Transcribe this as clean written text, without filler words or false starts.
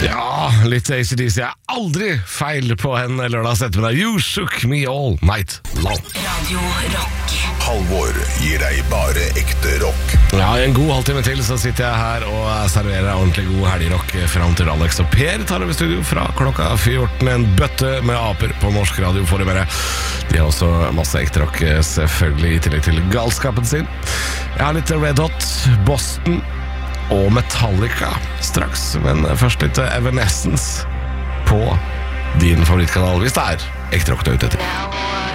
Ja, litt ACDC er aldri feil på en lørdags ettermiddag. You shook me all night long. Radio Rock. Halvor gir deg bare ekte rock. Ja, i en god halvtime til så sitter jeg her og serverer ordentlig god helgerock fram til Alex og Per tar over studio fra klokka 14. En bøtte med aper på norsk radio får det bare. De har også masse ekte rock, selvfølgelig, i tillegg til galskapen sin. Jeg har litt Red Hot, Boston og Metallica straks, men først litt Evanescence på din favorittkanal, hvis det er ekte rock du er ute etter.